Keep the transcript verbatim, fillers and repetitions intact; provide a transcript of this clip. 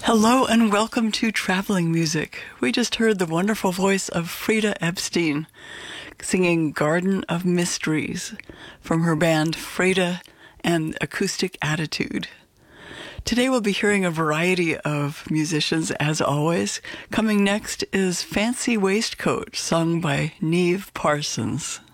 Hello and welcome to Traveling Music. We just heard the wonderful voice of Frida Epstein singing Garden of Mysteries from her band Frida and Acoustic Attitude. Today we'll be hearing a variety of musicians as always. Coming next is Fancy Waistcoat, sung by Neve Parsons.